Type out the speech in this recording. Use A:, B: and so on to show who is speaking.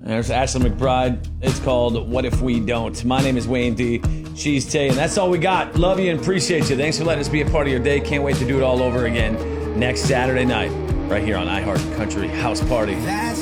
A: There's Ashley McBride. It's called What If We Don't. My name is Wayne D. She's Tay, and that's all we got. Love you and appreciate you. Thanks for letting us be a part of your day. Can't wait to do it all over again next Saturday night right here on iHeart Country House Party.